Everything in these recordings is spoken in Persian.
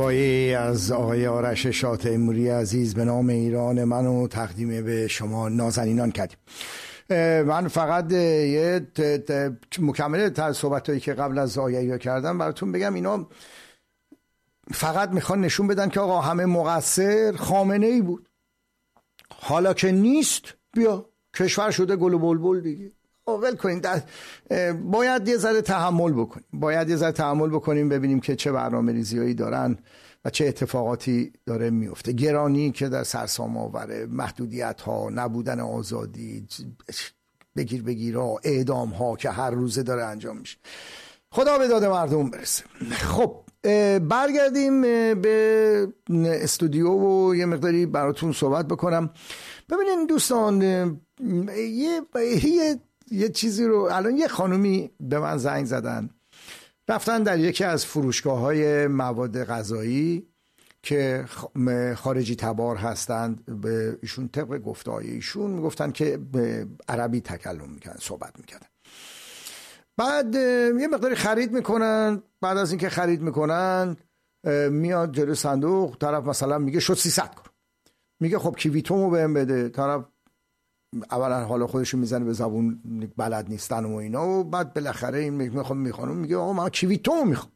پایی از آقای آرش شاه تیموری عزیز به نام ایران منو تقدیم به شما نازنینان کردیم. من فقط یه مکمل صحبتایی که قبل از آیه کردم براتون بگم. اینا فقط میخوان نشون بدن که آقا همه مقصر خامنه ای بود، حالا که نیست بیا کشور شده گل و بلبل دیگه، ول کنین. باید یه ذره تحمل بکنیم، ببینیم که چه برنامه‌ریزیایی دارن و چه اتفاقاتی داره میفته. گرانی که در سرسام آوره، محدودیت ها، نبودن آزادی، بگیرها، اعدام ها که هر روزه داره انجام میشه. خدا به داد مردم برسه. خب برگردیم به استودیو و یه مقداری براتون صحبت بکنم. ببینین دوستان، یه چیزی رو الان یه خانومی به من زنگ زدن، رفتن در یکی از فروشگاه‌های مواد غذایی که خارجی تبار هستند، به ایشون طبق گفته‌های ایشون میگفتن که به عربی تکلم میکنن، صحبت میکنن. بعد یه مقداری خرید میکنن، بعد از اینکه خرید میکنن میاد جلو صندوق، طرف مثلا میگه شد 300 کرون، میگه خب کیویتومو بهم بده. طرف اولا حالا خودشو میزنه به زبون بلد نیستن و اینا، و بعد بالاخره این میخوام میگه آقا من کیویتو میخوام.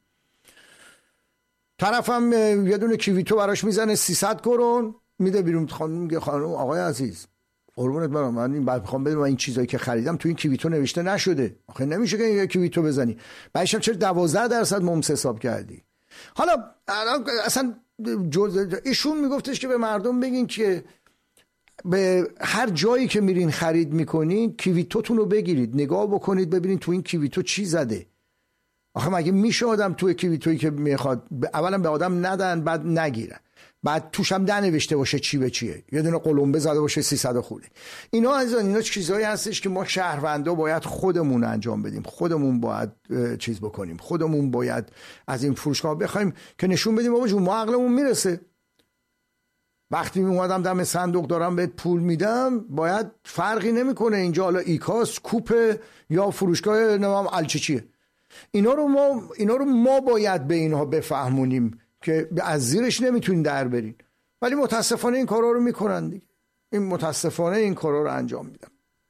طرفم یه دونه کیویتو براش میزنه 300 کرون میده بیرون. خانم میگه خانم آقای عزیز قربونت برم، من این بعد میخوام بدونم این چیزایی که خریدم تو این کیویتو نوشته نشده، آخه نمیشه که یه کیویتو بزنی. بعدش هم چرا 12% ممس حساب کردی؟ حالا اصلا ایشون میگفتش که به مردم بگین که به هر جایی که میرین خرید میکنین کیویتوتون رو بگیرید، نگاه بکنید ببینید تو این کیویتو چی زده. آخه مگه میشه آدم توی کیویتویی که میخواد اولا به آدم ندن بعد نگیرن، بعد توش هم ننوشته باشه چی به چیه، یه دونه قلمبه زده باشه 300 خوله. اینا چیزایی هستش که ما شهروندا باید خودمون انجام بدیم، خودمون باید چیز بکنیم، خودمون باید از این فروشگاه بخوایم که نشون بدیم بابا جون ما عقلمون میرسه. وقتی اومدم دم صندوق دارم بهت پول میدم، باید فرقی نمیکنه اینجا حالا ایکاس، کوپه یا فروشگاه نمام الچچیه. اینا رو ما باید به اینها بفهمونیم که از زیرش نمیتونین در برین، ولی متاسفانه این کارا رو میکنن دیگه. متاسفانه این کارا رو انجام میدن.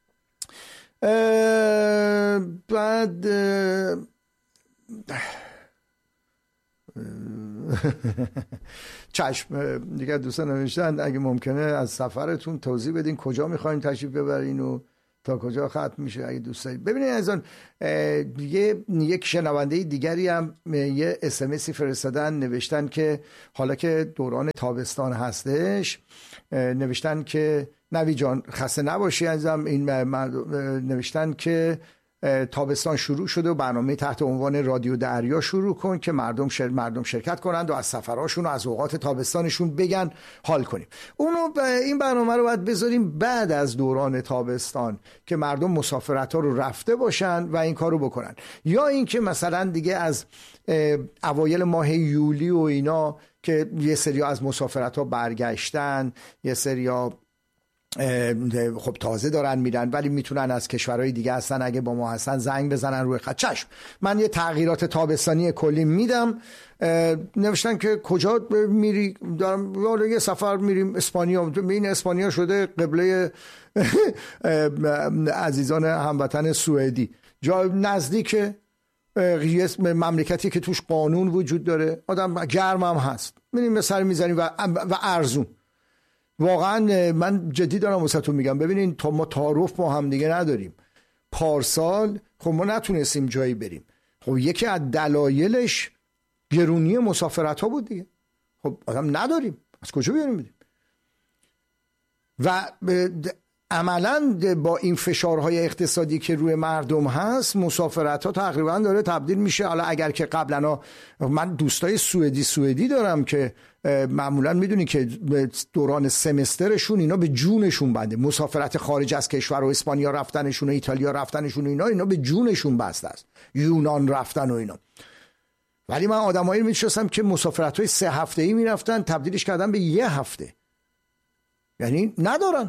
بعد چشم دیگه دوستان نوشتن اگه ممکنه از سفرتون توضیح بدین کجا میخواین تشریف ببرین و تا کجا ختم میشه اگه دوست دارید. ببینید از اون یک شنونده دیگری هم یه اسمسی فرستادن، نوشتن که حالا که دوران تابستان هستش، نوشتن که نوی جان خسته نباشی عزیزم، این نوشتن که تابستان شروع شده و برنامه تحت عنوان رادیو دریا شروع کن که مردم شرکت کنند و از سفرهاشون و از اوقات تابستانشون بگن حال کنیم. این برنامه رو باید بذاریم بعد از دوران تابستان که مردم مسافرت ها رو رفته باشن و این کار رو بکنن، یا اینکه مثلا دیگه از اوایل ماه یولی و اینا که یه سریا از مسافرت ها برگشتن، یه سریا خب تازه دارن میرن ولی میتونن از کشورهای دیگه هستن، اگه با ما هستن زنگ بزنن روی خط. چشم من یه تغییرات تابستانی کلی میدم. نوشتن که کجا میری؟ دارم یه سفر میریم اسپانیا. این اسپانیا شده قبله عزیزان هموطن سوئدی، جا نزدیک مملکتی که توش قانون وجود داره، آدم گرم هم هست، میریم به سر میزنیم و ارزون. واقعا من جدی دارم واسهتون میگم. ببینین تا ما تعارف با هم دیگه نداریم. پارسال خب ما نتونستیم جایی بریم، خب یکی از دلایلش گرونی مسافرت ها بود دیگه. خب آدم نداریم، از کجا بیاریم بدیم؟ و عملا با این فشارهای اقتصادی که روی مردم هست، مسافرت ها تقریبا داره تبدیل میشه. حالا اگر که قبلا من دوستای سوئدی دارم که معمولا میدونی که دوران سمسترشون اینا به جونشون بنده، مسافرت خارج از کشور و اسپانیا رفتنشون و ایتالیا رفتنشون و اینا به جونشون بسته است، یونان رفتن و اینا. ولی من آدمایی میشناسم که مسافرت های 3 هفته‌ای میرفتن تبدیلش کردن به 1 هفته، یعنی ندارن.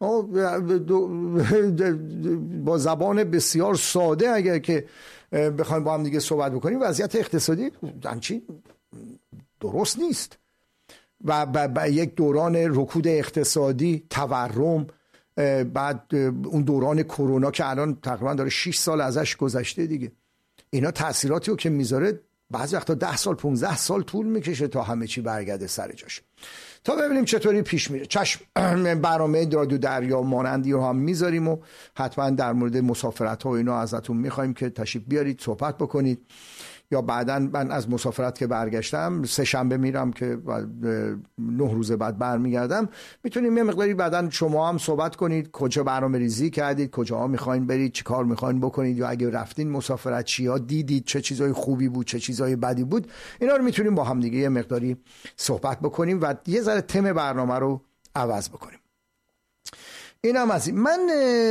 با زبان بسیار ساده اگر که بخوایم با هم دیگه صحبت بکنیم، وضعیت اقتصادی همچین درست نیست و یک دوران رکود اقتصادی، تورم، بعد اون دوران کرونا که الان تقریبا داره 6 سال ازش گذشته دیگه، اینا تاثیراتی رو که میذاره بعضی وقتا 10 سال 15 سال طول میکشه تا همه چی برگرده سر جاش. تا ببینیم چطوری پیش میره. چشم، برنامه رادیو دریا مانندی رو هم میذاریم و حتما در مورد مسافرت ها و اینا ازتون میخوایم که تشریف بیارید صحبت بکنید. یا بعداً من از مسافرت که برگشتم 3 شنبه میرم که 9 روز بعد برمیگردم، میتونیم یه مقداری بعداً شما هم صحبت کنید کجا برنامه ریزی کردید، کجاها میخواین برید، چی کار میخواین بکنید، یا اگه رفتین مسافرت چیا دیدید، چه چیزای خوبی بود، چه چیزای بدی بود. اینا رو میتونیم با هم دیگه یه مقداری صحبت بکنیم و یه ذره تم برنامه رو عوض بکنیم. اینم از این. من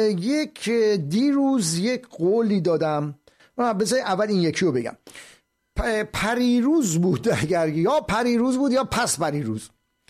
دیروز یک قولی دادم، بذار اول این یکی رو بگم. پریروز بود، اگر یا پریروز بود یا پس پریروز،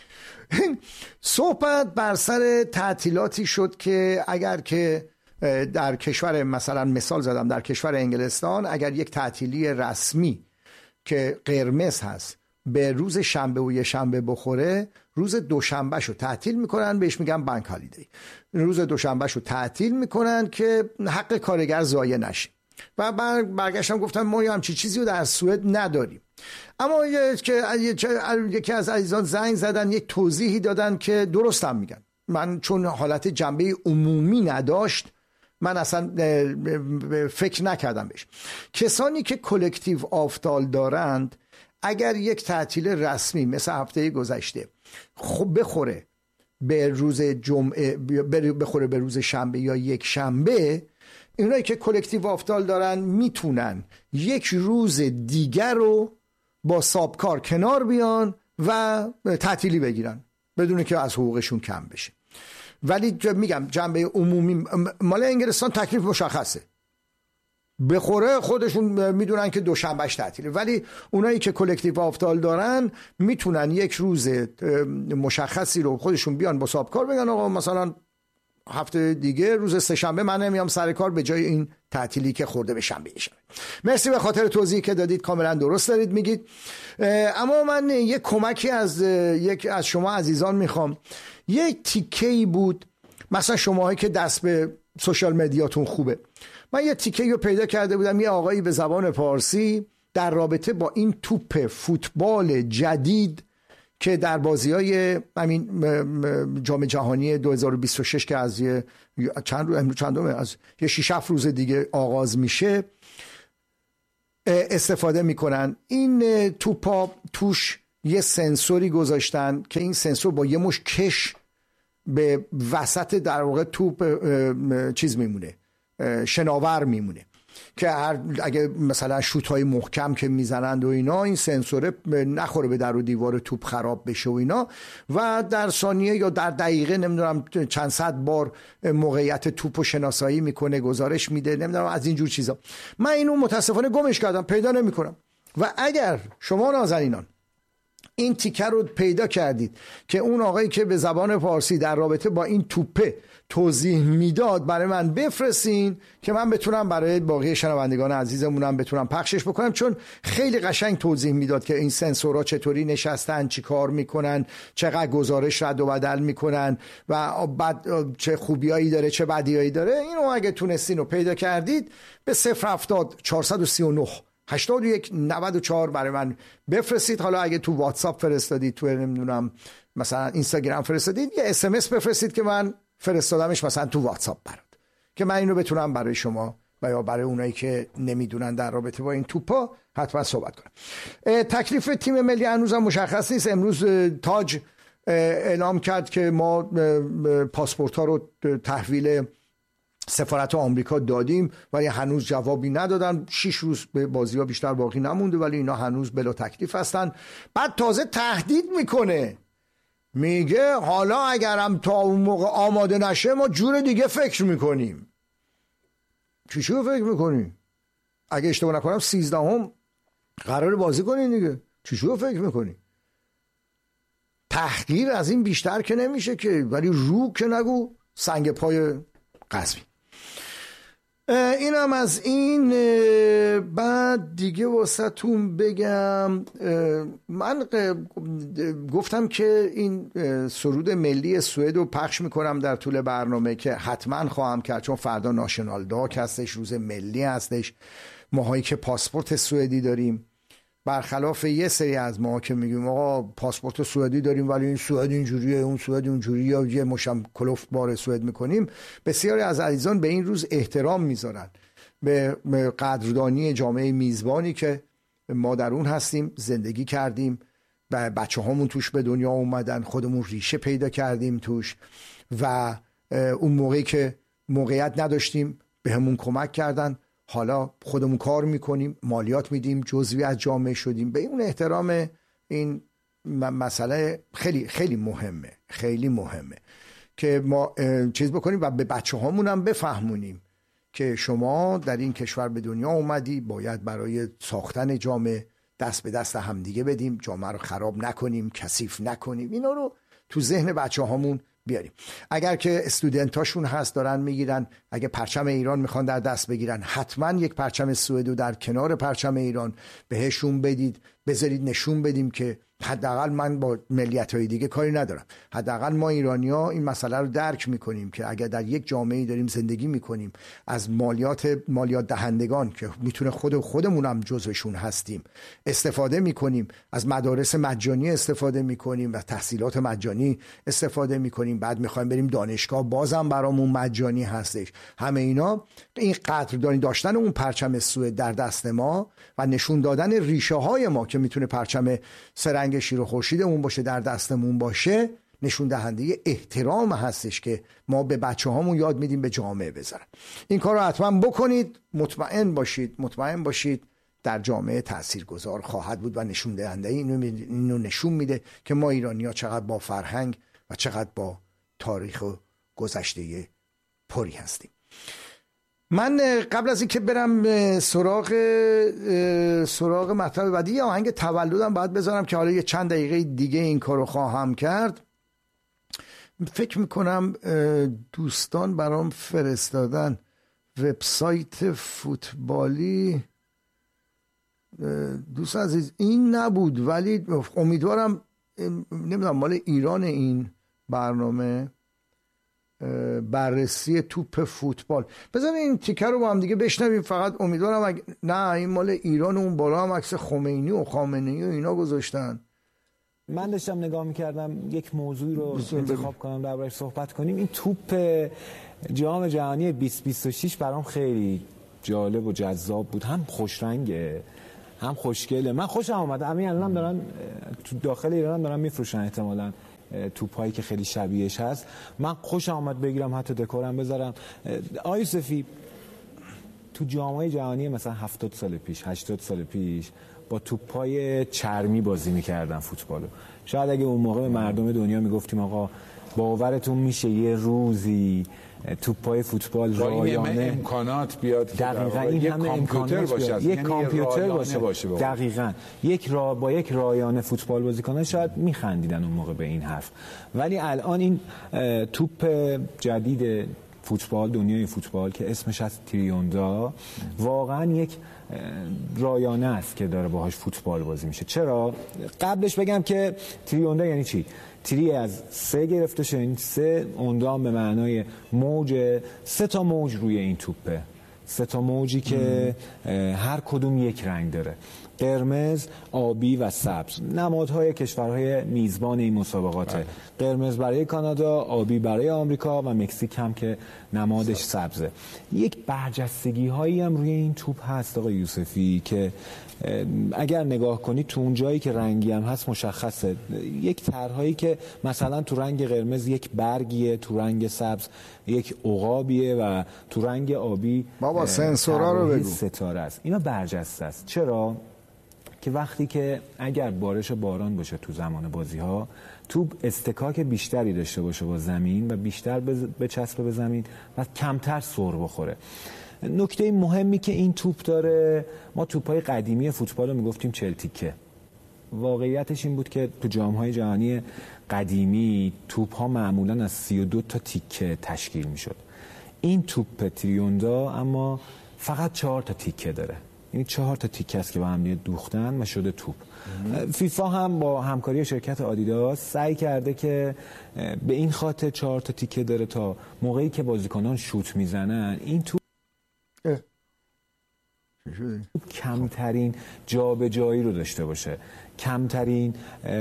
صحبت بر سر تعطیلاتی شد که اگر که در کشور، مثلا مثال زدم، در کشور انگلستان اگر یک تعطیلی رسمی که قرمز هست به روز شنبه و یه شنبه بخوره، روز دوشنبه شو تعطیل میکنن، بهش میگن بانک هالیدی. روز دوشنبه شو تعطیل میکنن که حق کارگر ضایع نشه. و برگشتم گفتم ما همچین چیزی رو در سوئد نداریم. اما یکی از عزیزان زنگ زدن، یک توضیحی دادن که درستم میگن. من چون حالت جنبه عمومی نداشت، من اصلا فکر نکردم بهش. کسانی که کلکتیو آفتال دارند، اگر یک تعطیل رسمی مثل هفته گذشته بخوره به روز جمعه، بخوره به روز شنبه یا یک شنبه، اینایی که کلکتیو آفتال دارن میتونن یک روز دیگر رو با سابکار کنار بیان و تعطیلی بگیرن بدون که از حقوقشون کم بشه. ولی میگم جنبه عمومی مال انگلستان تکلیف مشخصه، بخوره خودشون میدونن که دوشنبهش تعطیله. ولی اونایی که کلکتیو آفتال دارن میتونن یک روز مشخصی رو خودشون بیان با سابکار بگن آقا مثلا هفته دیگه روز سه شنبه من نمیام سر کار به جای این تعطیلی که خورده به شنبه شب. مرسی به خاطر توضیحی که دادید، کاملا درست دارید میگید. اما من یک کمکی از یک از شما عزیزان میخوام. یک تیکه‌ای بود، مثلا شماهایی که دست به سوشال مدیاتون خوبه، من یه تیکه‌ای رو پیدا کرده بودم، یه آقایی به زبان پارسی در رابطه با این توپ فوتبال جدید که در بازی‌های همین جام جهانی 2026 که از از یه 6-7 روز دیگه آغاز میشه استفاده میکنن. این توپا توش یه سنسوری گذاشتن که این سنسور با یه مش کش به وسط در واقع توپ چیز میمونه، شناور میمونه که اگه مثلا شوت‌های محکم که میزنند و اینا، این سنسوره نخوره به در و دیوار توپ خراب بشه و اینا، و در ثانیه یا در دقیقه نمیدونم چند صد بار موقعیت توپو شناسایی میکنه، گزارش میده، نمیدونم از این جور چیزا. من اینو متاسفانه گمش کردم، پیدا نمیکنم. و اگر شما نازنینان این تیکه رو پیدا کردید که اون آقایی که به زبان پارسی در رابطه با این توپه توضیح میداد برای من بفرستین که من بتونم برای باقی شنوندگان عزیزمونم بتونم پخشش بکنم، چون خیلی قشنگ توضیح میداد که این سنسورها چطوری نشستن، چی کار میکنن، چقدر گزارش رد و بدل میکنن و بعد چه خوبیایی داره چه بدیایی داره. اینو اگه تونستین رو پیدا کردید به 070 439 8194 برای من بفرستید. حالا اگه تو واتساپ فرستادید، تو نمیدونم مثلا اینستاگرام فرستادید، یه SMS بفرستید که من فرستادمش مثلا تو واتساپ برات، که من اینو بتونم برای شما و یا برای اونایی که نمیدونن در رابطه با این توپا حتما صحبت کنم. تکلیف تیم ملی هنوزم مشخص نیست. امروز تاج اعلام کرد که ما پاسپورت ها رو تحویل سفارت آمریکا دادیم ولی هنوز جوابی ندادن. 6 روز به بازی ها بیشتر باقی نمونده ولی اینا هنوز بلا تکلیف هستن. بعد تازه تهدید میکنه، میگه حالا اگرم تا اون موقع آماده نشه ما جور دیگه فکر میکنیم. چی فکر میکنیم؟ اگه اشتباه نکنم 13 قرار بازی کنین دیگه. چی فکر میکنیم؟ تحقیر از این بیشتر که نمیشه که، ولی رو که نگو سنگ پای قزوین. اینم از این. بعد دیگه واسهتون بگم، من گفتم که این سرود ملی سوئد رو پخش میکنم در طول برنامه که حتما خواهم کرد، چون فردا ناشنال داگ هستش، روز ملی هستش. ماهایی که پاسپورت سوئدی داریم، برخلاف یه سری از ما که میگیم آقا پاسپورت سوئدی داریم ولی این سوئد اینجوریه اون سوئد اونجوریه، یا یه مشم کلفت بار سوئد میکنیم، بسیاری از عزیزان به این روز احترام میذارن، به قدردانی جامعه میزبانی که ما در اون هستیم، زندگی کردیم و بچه هامون توش به دنیا اومدن، خودمون ریشه پیدا کردیم توش و اون موقعی که موقعیت نداشتیم به همون کمک کردن، حالا خودمون کار میکنیم، مالیات میدیم، جزوی از جامعه شدیم. به اون احترام این مسئله خیلی خیلی مهمه، خیلی مهمه که ما چیز بکنیم و به بچه هامون هم بفهمونیم که شما در این کشور به دنیا اومدی، باید برای ساختن جامعه دست به دست همدیگه بدیم، جامعه رو خراب نکنیم، کثیف نکنیم. اینا رو تو ذهن بچه هامون بیاریم. اگر که استودنتاشون هست دارن میگیرن، اگه پرچم ایران میخوان در دست بگیرن، حتما یک پرچم سوئد در کنار پرچم ایران بهشون بدید، بذارید نشون بدیم که حداقل من با ملیت‌های دیگه کاری ندارم، حداقل ما ایرانی‌ها این مسئله رو درک میکنیم که اگر در یک جامعه‌ای داریم زندگی میکنیم، از مالیات دهندگان که میتونه خودمون هم جزوشون هستیم استفاده میکنیم، از مدارس مجانی استفاده میکنیم و تحصیلات مجانی استفاده میکنیم، بعد میخوایم بریم دانشگاه بازم برامون مجانی هستش. همه اینا این قدردانی داشتن اون پرچم سوئد در دست ما و نشون دادن ریشه های ما که میتونه پرچم سرنگ شیر و خورشیدمون باشه، در دستمون باشه، نشون دهنده احترام هستش که ما به بچه هامون یاد میدیم به جامعه بذارن. این کار رو حتما بکنید، مطمئن باشید در جامعه تاثیرگذار خواهد بود و نشون دهنده اینو نشون میده که ما ایرانی‌ها چقدر با فرهنگ و چقدر با تاریخ و گذشته پری هستیم. من قبل از اینکه برم سراغ مطلب بعدی، یه آهنگ تولدم باید بذارم که حالا یه چند دقیقه دیگه این کارو خواهم کرد. فکر میکنم دوستان برام فرستادن وبسایت فوتبالی. دوست عزیز این نبود، ولی امیدوارم نمیدونم مال ایران این برنامه بررسی توپ فوتبال. بذارین این تیکر رو با هم دیگه بشنویم. فقط امیدوارم نه این مال ایران، اون بالا هم عکس خمینی و خامنه‌ای و اینا گذاشتن. من داشتم نگاه میکردم یک موضوعی رو انتخاب کنم دربارش صحبت کنیم. این توپ جام جهانی 2026 برام خیلی جالب و جذاب بود، هم خوش رنگه هم خوشگله. من خوشم اومد. همین الانم دارن تو داخل ایران دارن میفروشن احتمالاً توپایی که خیلی شبیهش هست. من خوشم اومد بگیرم، حتی دکورم بذارم. آقای یوسفی، تو جام‌های جهانی مثلا 70 سال پیش 80 سال پیش با توپای چرمی بازی می‌کردن فوتبالو. شاید اگه اون موقع به مردم دنیا میگفتیم آقا باورتون میشه یه روزی توپای فوتبال رایانه امکانات بیاد، دقیقاً این همه کامپیوتر باشه، یک کامپیوتر باشه دقیقاً با یک رایانه فوتبال بازی کنه، شاید میخندیدن اون موقع به این حرف. ولی الان این توپ جدید فوتبال، دنیای فوتبال که اسمش از تریوندا، واقعا یک رایانه است که داره باهاش فوتبال بازی میشه. چرا؟ قبلش بگم که تریوندا یعنی چی؟ تری از 3 گرفته شده، این 3 اندام به معنای موج، 3 تا موج روی این توپه، 3 تا موجی که هر کدوم یک رنگ داره، قرمز، آبی و سبز. نمادهای کشورهای میزبان این مسابقاته. قرمز برای کانادا، آبی برای آمریکا و مکزیک هم که نمادش سبزه. یک برجستگی هایی هم روی این توپ هست آقای یوسفی که اگر نگاه کنید تو اون جایی که رنگی هم هست مشخصه. یک طرحایی که مثلا تو رنگ قرمز یک برگیه، تو رنگ سبز یک عقابیه و تو رنگ آبی بابا سنسورا رو بگو ستاره است. اینا برجسته است. چرا؟ که وقتی که اگر بارش باران باشه تو زمان بازی ها، توپ استکاک بیشتری داشته باشه با زمین و بیشتر بچسبه به زمین و کمتر سر بخوره. نکته مهمی که این توپ داره، ما توپ‌های قدیمی فوتبال رو میگفتیم 40 تیکه. واقعیتش این بود که تو جام‌های جهانی قدیمی توپ‌ها معمولاً از 32 تا تیکه تشکیل میشد. این توپ تریوندا اما فقط 4 تا تیکه داره، یعنی 4 تا تیکه است که با هم دوختن و شده توپ. فیفا هم با همکاری شرکت آدیداس سعی کرده که به این خاطر 4 تا تیکه داره تا موقعی که بازیکنان شوت میزنن این توپ کمترین جابجایی رو داشته باشه، کمترین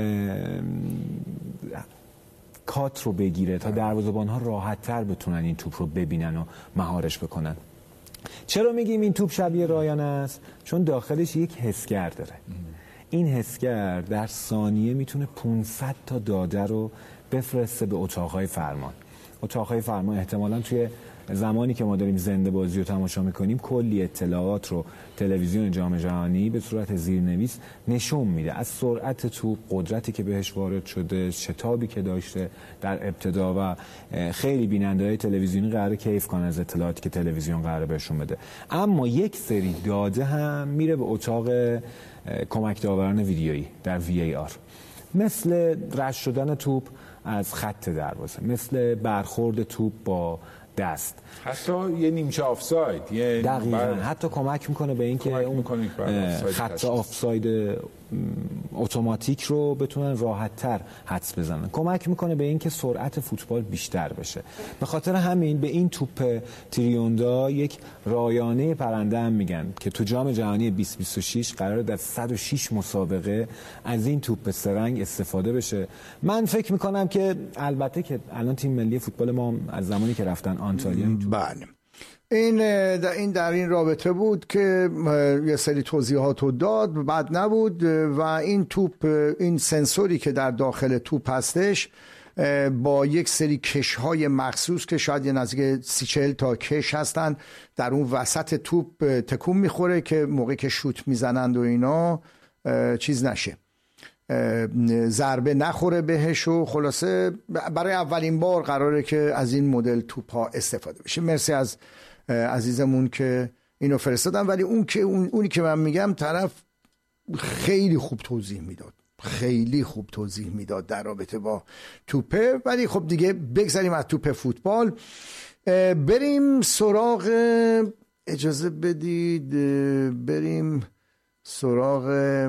کات رو بگیره تا دروازه‌بان‌ها راحت‌تر بتونن این توپ رو ببینن و مهارش بکنن. چرا میگیم این توپ شبیه رایانه است؟ چون داخلش یک حسگر داره. این حسگر در ثانیه میتونه 500 تا داده رو بفرسته به اتاقهای فرمان. اتاقهای فرمان احتمالاً توی زمانی که ما داریم زنده بازی رو تماشا میکنیم کلی اطلاعات رو تلویزیون جام جهانی به صورت زیرنویس نشون میده، از سرعت توپ، قدرتی که بهش وارد شده، شتابی که داشته در ابتدا و خیلی بیننده‌های تلویزیونی قراره کیف کنن از اطلاعاتی که تلویزیون قراره بهشون بده. اما یک سری داده هم میره به اتاق کمک داوران ویدیویی در VAR، مثل رد شدن توپ از خط دروازه، مثل برخورد توپ با دست، حتی یه نیمچه آفساید، دقیقاً حتی کمک میکنه به اینکه اون خط آفساید اتوماتیک رو بتونن راحت‌تر حدس بزنن، کمک میکنه به اینکه سرعت فوتبال بیشتر بشه. به خاطر همین به این توپ تریوندا یک رایانه پرنده هم میگن که تو جام جهانی 2026 قراره در 106 مسابقه از این توپ سرنگ استفاده بشه. من فکر میکنم که البته که الان تیم ملی فوتبال ما از زمانی که رفتن آنتالیا بله این در این رابطه بود که یه سری توضیحات رو داد، بعد نبود و این توپ، این سنسوری که در داخل توپ هستش با یک سری کشهای مخصوص که شاید یه نزدیک 30-40 تا کش هستن در اون وسط توپ تکون میخوره که موقعی که شوت میزنند و اینا چیز نشه، ضربه نخوره بهش و خلاصه برای اولین بار قراره که از این مدل توپ ها استفاده بشه. مرسی از عزیزمون که اینو فرستادن، ولی اونی که من میگم طرف خیلی خوب توضیح میداد در رابطه با توپه. ولی خب دیگه بگذاریم از توپ فوتبال، بریم سراغ، اجازه بدید بریم سراغ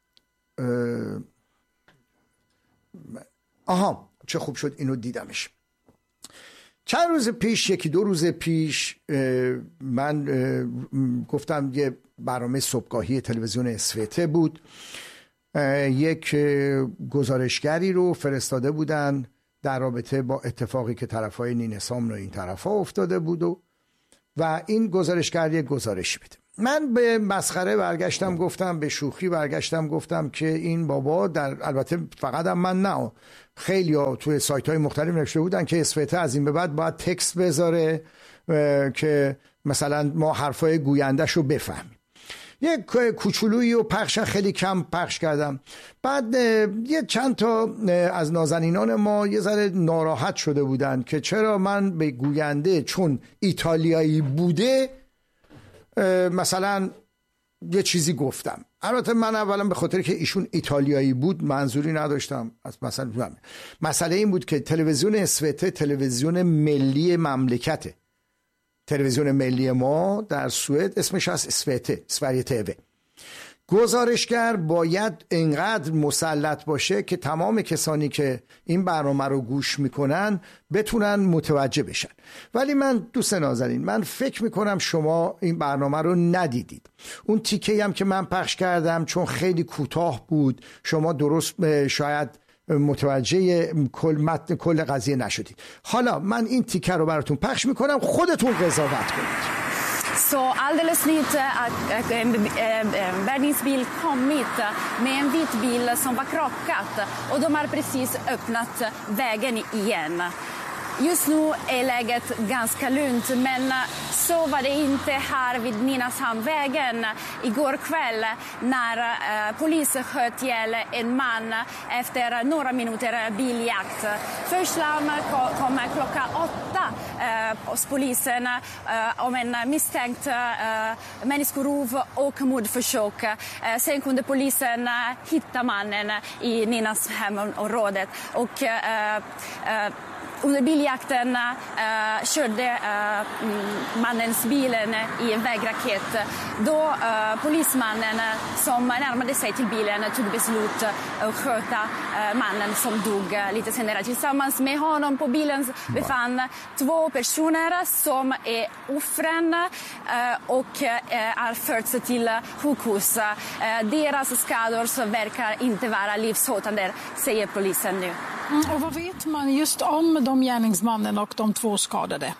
چه خوب شد اینو دیدمش. چند روز پیش، 1-2 روز پیش من گفتم یه برنامه صبحگاهی تلویزیون اسوته بود، یک گزارشگری رو فرستاده بودن در رابطه با اتفاقی که طرفای نینه سامن و این طرفا افتاده بود و این گزارشگر یک گزارشی بده. من به مسخره برگشتم گفتم، به شوخی برگشتم گفتم که این بابا البته فقط هم من نه، خیلی ها توی سایت های مختلف نوشته بودن که اسوته از این به بعد باید تکست بذاره که مثلا ما حرفای گویندش رو بفهمیم. یک کوچولویی و خیلی کم پخش کردم. بعد یه چند تا از نازنینان ما یه ذره ناراحت شده بودن که چرا من به گوینده چون ایتالیایی بوده مثلا یه چیزی گفتم. البته من اولا به خاطر که ایشون ایتالیایی بود منظوری نداشتم، مسئله این بود که تلویزیون اسوته تلویزیون ملی مملکته. تلویزیون ملی ما در سوئد اسمش از اسوته، سوریه تیوه. گزارشگر باید انقدر مسلط باشه که تمام کسانی که این برنامه رو گوش میکنن بتونن متوجه بشن. ولی من دوست نازنین، من فکر میکنم شما این برنامه رو ندیدید. اون تیکه هم که من پخش کردم چون خیلی کوتاه بود شما درست شاید متوجه کل قضیه nashudid. حالا من این تیکه رو براتون پخش میکنم، خودتون قضاوت کنید. Så alldeles nytt en bärgningsbil kommit med en vit bil som var krockat och de har precis öppnat vägen igen. Just nu är läget ganska lugnt, men så var det inte här vid Nynäshamnvägen igår kväll när polisen sköt ihjäl en man efter några minuter biljakt. Först larm kom klockan 8 hos polisen om en misstänkt människorov och mordförsök. Sen kunde polisen hitta mannen i Nynäshamnområdet och under biljakten körde mannens bilen i en vägraket. Då polismannen som närmade sig till bilen tog beslut att sköta mannen som dog lite senare. Tillsammans med honom på bilen befann 2 personer som är offren och har förts till sjukhus. Deras skador verkar inte vara livshotande, säger polisen nu. Och vad vet man just om de gärningsmannen och de 2 skadade?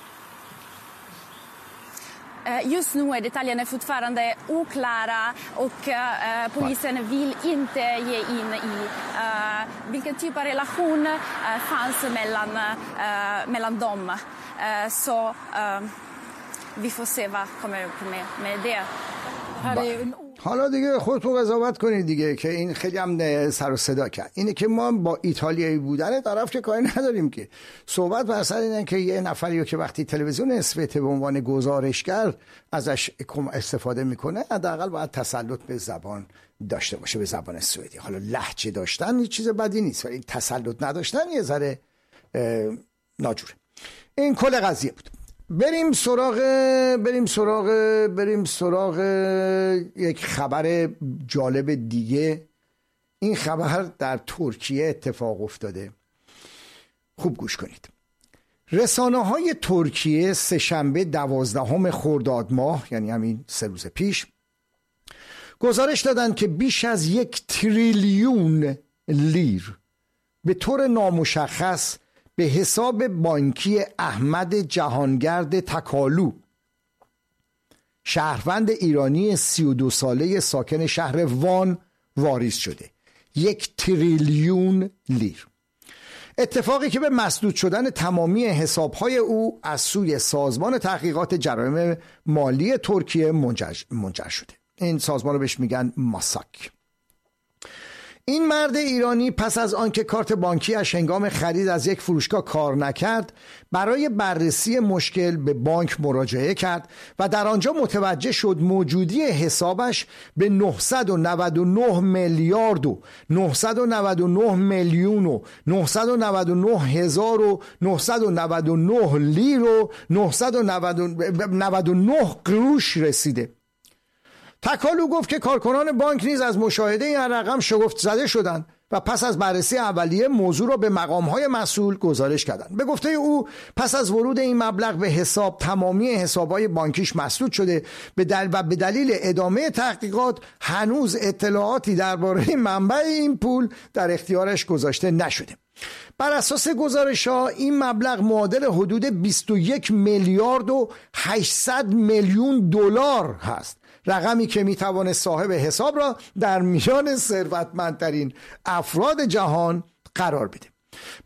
Just nu är detaljerna fortfarande oklara och polisen vill inte ge in i vilken typ av relation fanns mellan dem. Så vi får se vad kommer upp med det. حالا دیگه خودتون قضاوت کنید دیگه که این خیلی هم سر و صدا کرد. اینه که ما با ایتالیایی بودن طرف که کاری نداریم که صحبت بر سر اینه که یه نفری که وقتی تلویزیون اسوت به عنوان گزارشگر ازش استفاده میکنه حداقل باید تسلط به زبان داشته باشه، به زبان سوئدی. حالا لهجه داشتن یه چیز بدی نیست ولی تسلط نداشتن یه ذره ناجوره. این کل قضیه بود. بریم سراغ یک خبر جالب دیگه. این خبر در ترکیه اتفاق افتاده. خوب گوش کنید. رسانه‌های ترکیه سه‌شنبه 12 خرداد ماه، یعنی همین 3 روز پیش، گزارش دادن که بیش از 1 تریلیون لیر به طور نامشخص به حساب بانکی احمد جهانگرد تکالو، شهروند ایرانی 32 ساله ساکن شهر وان، واریز شده. 1 تریلیون لیر. اتفاقی که به مسدود شدن تمامی حسابهای او از سوی سازمان تحقیقات جرایم مالی ترکیه منجر شده. این سازمان رو بهش میگن ماساک. این مرد ایرانی پس از آنکه کارت بانکیش هنگام خرید از یک فروشگاه کار نکرد، برای بررسی مشکل به بانک مراجعه کرد و در آنجا متوجه شد موجودی حسابش به 999 میلیارد و 999 میلیون و 999 هزار و 999 لیر و 999 قروش رسیده. تکالو گفت که کارکنان بانک نیز از مشاهده این رقم شگفت زده شدند و پس از بررسی اولیه موضوع را به مقام‌های مسئول گزارش کردند. به گفته او پس از ورود این مبلغ به حساب تمامی حساب‌های بانکیش مسدود شده و به دلیل ادامه تحقیقات هنوز اطلاعاتی درباره منبع این پول در اختیارش گذاشته نشده. بر اساس گزارش‌ها این مبلغ معادل حدود 21 میلیارد و 800 میلیون دلار هست، رقمی که میتوانه صاحب حساب را در میان ثروتمندترین افراد جهان قرار بده.